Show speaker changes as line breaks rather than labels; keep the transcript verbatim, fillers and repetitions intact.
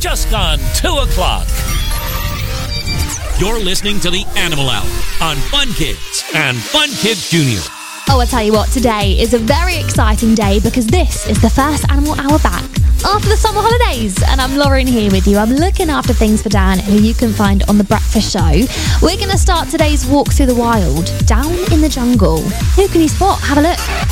just gone two o'clock. You're listening to the Animal Hour on Fun Kids and Fun Kids Junior.
Oh, I tell you what, today is a very exciting day because this is the first Animal Hour back after the summer holidays. And I'm Lauren here with you. I'm looking after things for Dan, who you can find on The Breakfast Show. We're going to start today's walk through the wild, down in the jungle. Who can he spot? Have a look.